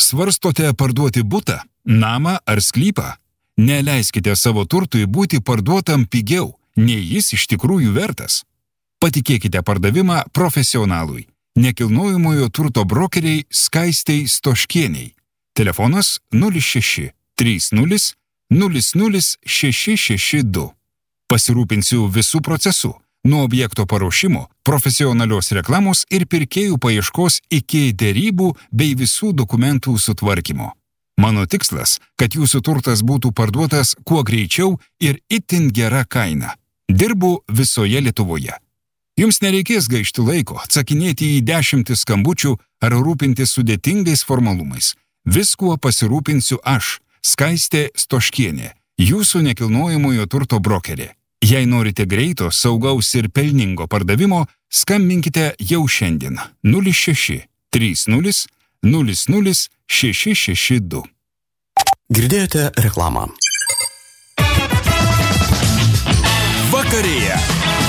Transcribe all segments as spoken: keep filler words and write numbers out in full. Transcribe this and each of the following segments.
Svarstote parduoti butą, namą ar sklypą? Neleiskite savo turtui būti parduotam pigiau, nei jis iš tikrųjų vertas. Patikėkite pardavimą profesionalui, nekilnojamojo turto brokeriai Skaistei Stoškieniai. Telefonas nulis šeši trys nulis nulis nulis šeši šeši du. Pasirūpinsiu visų procesų, nuo objekto paruošimo, profesionalios reklamos ir pirkėjų paieškos iki derybų bei visų dokumentų sutvarkymo. Mano tikslas, kad jūsų turtas būtų parduotas kuo greičiau ir itin gera kaina. Dirbu visoje Lietuvoje. Jums nereikės gaišti laiko, atsakinėti į dešimtis skambučių ar rūpintis sudėtingais formalumais. Viskuo pasirūpinsiu aš, Skaistė Stoškienė, jūsų nekilnojamojo turto brokerė. Jei norite greito, saugaus ir pelningo pardavimo, skambinkite jau šiandien nulis šeši trys nulis nulis nulis šeši šeši du. Girdėjote reklamą. Vakarėje.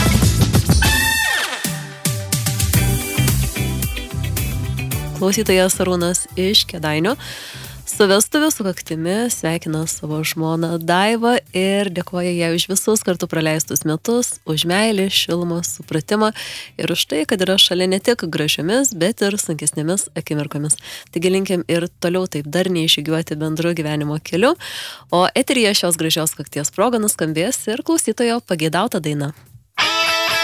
Klausytojas Arūnas iš Kėdainių su vestuvių sukaktimi sveikina savo žmoną Daivą ir dėkoja jai už visus kartu praleistus metus, už meilę, šilumą, supratimą ir už tai, kad yra šalia ne tik gražiomis, bet ir sunkesnėmis akimirkomis. Taigi linkim ir toliau taip darniai išžygiuoti bendru gyvenimo keliu, o eteryje šios gražios sukakties proga nuskambės ir klausytojo pageidauta daina.